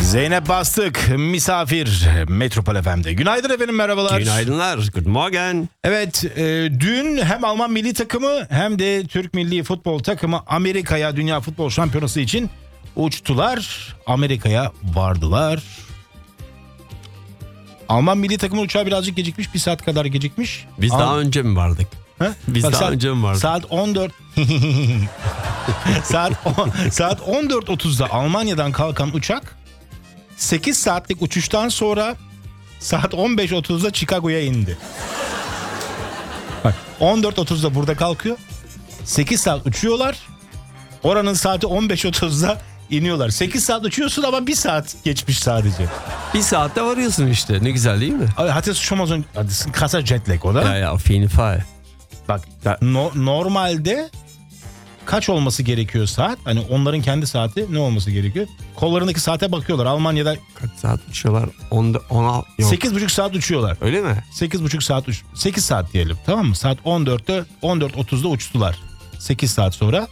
Zeynep Bastık misafir Metropol FM'de. Günaydın efendim, merhabalar. Günaydınlar. Good morning. Evet, dün hem Alman milli takımı hem de Türk milli futbol takımı Amerika'ya Dünya Futbol Şampiyonası için uçtular. Amerika'ya vardılar. Alman milli takımın uçağı birazcık gecikmiş, bir saat kadar gecikmiş. Biz daha önce mi vardık? Ha? Biz Bak, daha önce mi vardık? Saat 14 saat 14.30'da Almanya'dan kalkan uçak 8 saatlik uçuştan sonra saat 15.30'da Chicago'ya indi. Bak, 14.30'da burada kalkıyor. 8 saat uçuyorlar. Oranın saati 15.30'da iniyorlar. 8 saat uçuyorsun ama 1 saat geçmiş sadece. Bir saatte varıyorsun işte. Ne güzel değil mi? Hatta schon mal so ein krasser Jetlag, oder? Ya auf jeden Fall. Bak, normalde kaç olması gerekiyor saat? Hani onların kendi saati ne olması gerekiyor? Kollarındaki saate bakıyorlar. Almanya'da Kaç saat uçuyorlar? 16 yok. 8,5 saat uçuyorlar. Öyle mi? 8,5 saat 8 saat diyelim, tamam mı? Saat 14.30'da uçtular. 8 saat sonra.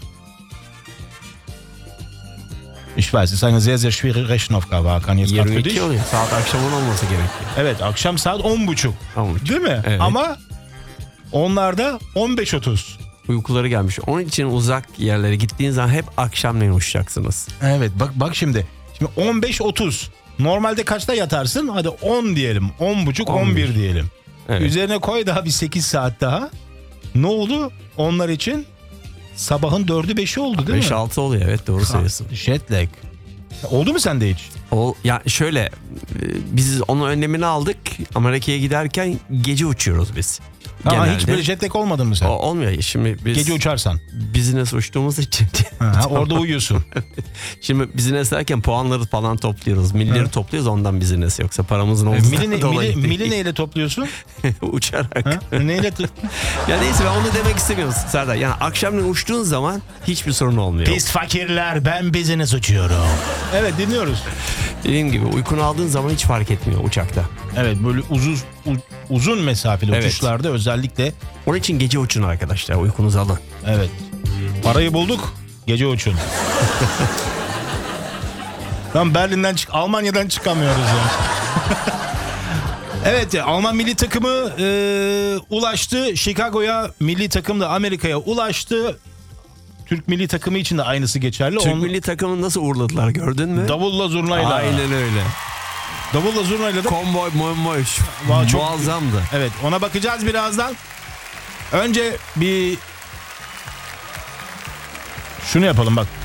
Ich weiß, es ist eine sehr sehr schwere Rechenaufgabe. Kann jetzt gerade für 22 dich. oluyor. Saat akşamın olması gerekiyor. Evet, akşam saat 10.30. 10.30. Değil mi? Evet. Ama onlarda 15.30. Uykuları gelmiş. Onun için uzak yerlere gittiğin zaman hep akşamleyin uçacaksınız. Evet, bak şimdi 15.30. Normalde kaçta yatarsın? Hadi 10 diyelim. 10.30, 11 diyelim. Evet. Üzerine koy daha bir 8 saat daha. Ne oldu onlar için? Sabahın 4'ü 5'i oldu değil mi? 5-6 oluyor, evet, doğru söylüyorsun. Jet lag. Oldu mu sende hiç? Ya şöyle, biz onun önlemini aldık. Amerika'ya giderken gece uçuyoruz biz. Ama hiç böyle jet lag olmadın mı sen? Olmuyor. Şimdi biz Gece uçarsan. business uçtuğumuz için. Orada uyuyorsun. Şimdi business derken puanları falan topluyoruz. Millileri topluyoruz, ondan business, yoksa paramızın olduğundan dolayı. Mili neyle topluyorsun? Uçarak. Neyle? Ya neyse, ben onu demek istemiyorum Serdar. Yani akşamleyin uçtuğun zaman hiçbir sorun olmuyor. Pis fakirler, ben business uçuyorum. Evet, dinliyoruz. Dediğim gibi uykunu aldığın zaman hiç fark etmiyor uçakta. Evet, böyle uzun mesafeli Evet. uçuşlarda özellikle. Onun için gece uçun arkadaşlar, uykunuzu alın. Evet. Parayı bulduk. Gece uçun. Tam Berlin'den Almanya'dan çıkamıyoruz yani. Evet, Alman milli takımı ulaştı Chicago'ya, milli takım da Amerika'ya ulaştı. Türk milli takımı için de aynısı geçerli. Türk milli takımını nasıl uğurladılar, gördün mü? Davulla zurnayla. Aynen öyle. Davulla zurnayla da. Konvoy Çok- muazzamdı. Evet, ona bakacağız birazdan. Önce bir şunu yapalım bak.